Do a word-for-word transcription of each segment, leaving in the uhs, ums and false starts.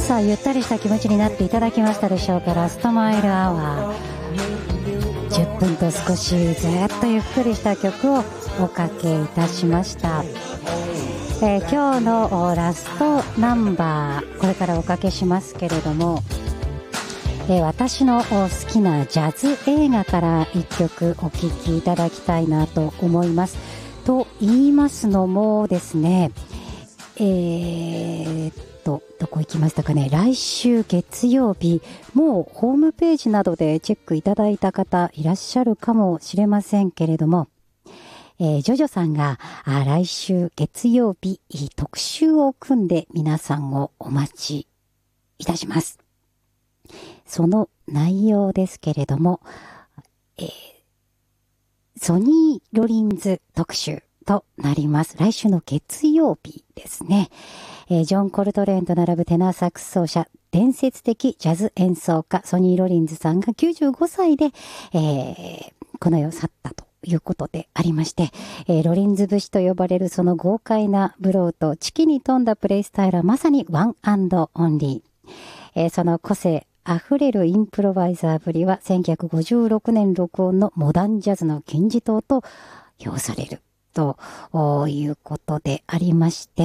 さあゆったりした気持ちになっていただきましたでしょうか。ラストマイルアワーじゅっぷんと少しずっとゆっくりした曲をおかけいたしました。えー、今日のラストナンバー、これからおかけしますけれども、えー、私の好きなジャズ映画から一曲お聴きいただきたいなと思います。と言いますのもですね、えー、っとどこ行きましたかね。来週月曜日、もうホームページなどでチェックいただいた方いらっしゃるかもしれませんけれども、えー、ジョジョさんがあ来週月曜日特集を組んで皆さんをお待ちいたします。その内容ですけれども、えー、ソニー・ロリンズ特集となります。来週の月曜日ですね。えー、ジョン・コルトレーンと並ぶテナーサックス奏者、伝説的ジャズ演奏家ソニー・ロリンズさんがきゅうじゅうごさいで、えー、この世を去ったということでありまして、えー、ロリンズ節と呼ばれるその豪快なブローとチキに富んだプレイスタイルはまさにワンアンドオンリー、えー、その個性あふれるインプロバイザーぶりはせんきゅうひゃくごじゅうろくねん録音のモダンジャズの金字塔と評されるということでありまして、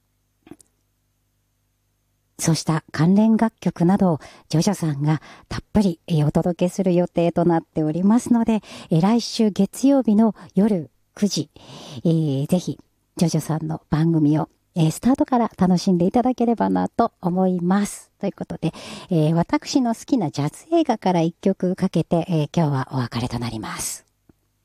そうした関連楽曲などをジョジョさんがたっぷりお届けする予定となっておりますので、来週月曜日の夜くじ、えー、ぜひジョジョさんの番組をスタートから楽しんでいただければなと思います。ということで、えー、私の好きなジャズ映画から一曲かけて、えー、今日はお別れとなります。